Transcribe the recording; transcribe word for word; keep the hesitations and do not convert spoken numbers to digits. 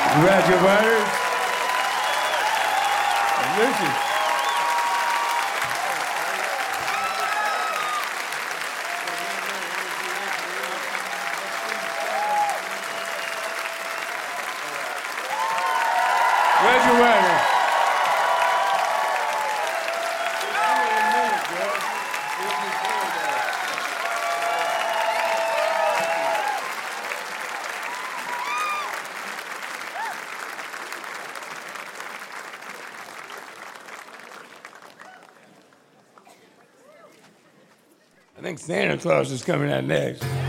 Congratulations. Listen. Congratulations. I think Santa Claus is coming out next.